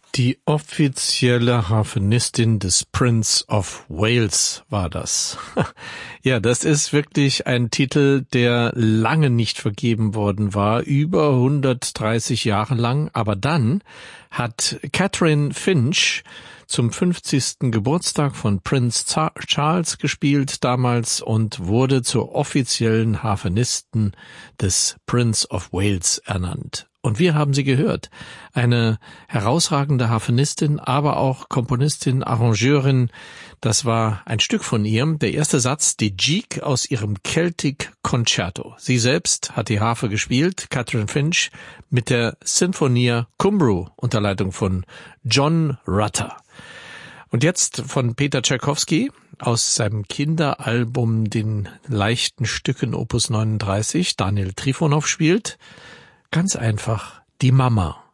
Die offizielle Harfenistin des Prince of Wales war das. Ja, das ist wirklich ein Titel, der lange nicht vergeben worden war, über 130 Jahre lang. Aber dann hat Catherine Finch zum 50. Geburtstag von Prinz Charles gespielt damals und wurde zur offiziellen Harfenistin des Prince of Wales ernannt. Und wir haben sie gehört. Eine herausragende Harfenistin, aber auch Komponistin, Arrangeurin. Das war ein Stück von ihr. Der erste Satz, die Gigue aus ihrem Celtic Concerto. Sie selbst hat die Harfe gespielt, Catherine Finch, mit der Sinfonia Cymru unter Leitung von John Rutter. Und jetzt von Peter Tschaikowski aus seinem Kinderalbum Den leichten Stücken Opus 39. Daniel Trifonov spielt ganz einfach die Mama.